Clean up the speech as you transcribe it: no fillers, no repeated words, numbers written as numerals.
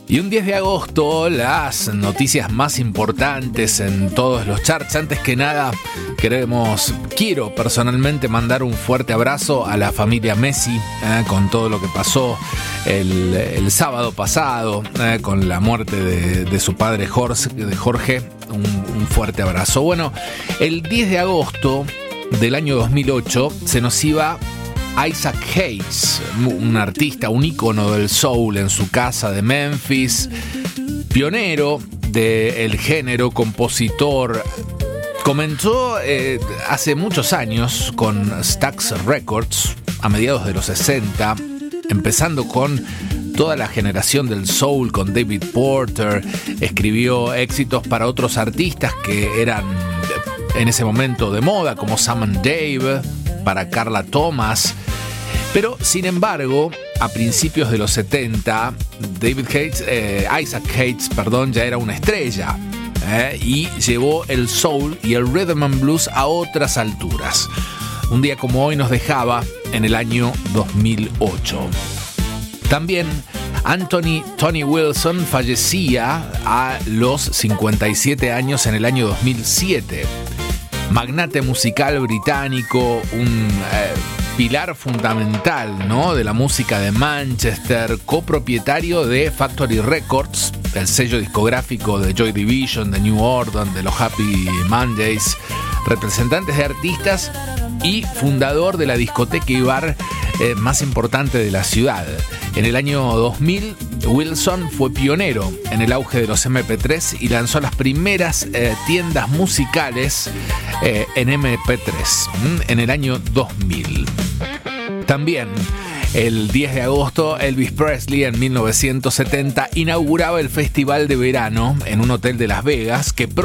Y un 10 de agosto, las noticias más importantes en todos los charts. Antes que nada, quiero personalmente mandar un fuerte abrazo a la familia Messi, con todo lo que pasó el sábado pasado, con la muerte de su padre Jorge. Un fuerte abrazo. Bueno, el 10 de agosto del año 2008 se nos iba Isaac Hayes, un artista, un ícono del soul en su casa de Memphis, pionero del género, compositor. Comenzó hace muchos años con Stax Records a mediados de los 60, empezando con toda la generación del soul con David Porter. Escribió éxitos para otros artistas que eran en ese momento de moda, como Sam and Dave, para Carla Thomas. Pero sin embargo, a principios de los 70, Isaac Hayes, ya era una estrella, y llevó el soul y el rhythm and blues a otras alturas. Un día como hoy nos dejaba en el año 2008. También Tony Wilson fallecía a los 57 años en el año 2007. Magnate musical británico, un pilar fundamental, ¿no?, de la música de Manchester, copropietario de Factory Records, el sello discográfico de Joy Division, de New Order, de los Happy Mondays, representantes de artistas y fundador de la discoteca y bar más importante de la ciudad. En el año 2000, Wilson fue pionero en el auge de los MP3 y lanzó las primeras tiendas musicales en MP3 en el año 2000. También el 10 de agosto, Elvis Presley en 1970 inauguraba el Festival de Verano en un hotel de Las Vegas que